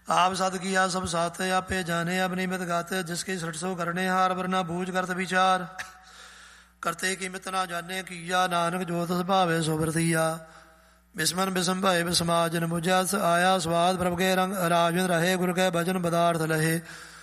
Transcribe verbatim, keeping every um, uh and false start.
आप सत किया सब साथ आपे जाने अपनी मित गात जिसकी सृट सो करने हार वरना बूझ करत विचार करते कीमत ना जाने किया नानक जो तस भावे सो वरतिया बिस्मन बिसम भय समाजन बुझा आया स्वाद प्रभ के रंग राजन रहे गुरु के भजन पदार्थ लहे